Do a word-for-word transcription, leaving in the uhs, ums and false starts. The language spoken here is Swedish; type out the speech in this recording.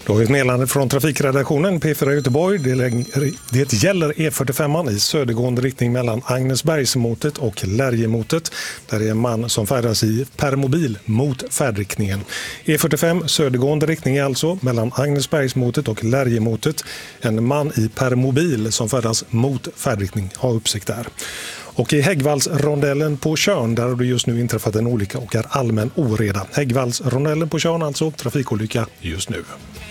Då är ett meddelande från trafikredaktionen P fyra Göteborg. Det gäller E fyrtiofem i södergående riktning mellan Agnesbergsmotet och Lärjemotet. Där är en man som färdas i permobil mot färdriktningen. E fyrtiofem södergående riktning alltså mellan Agnesbergsmotet och Lärjemotet. En man i permobil som färdas mot färdriktning har uppsikt där. Och i Häggvallsrondellen på Tjörn, där har det just nu inträffat en olycka och är allmän oreda. Häggvallsrondellen på Tjörn alltså, trafikolycka just nu.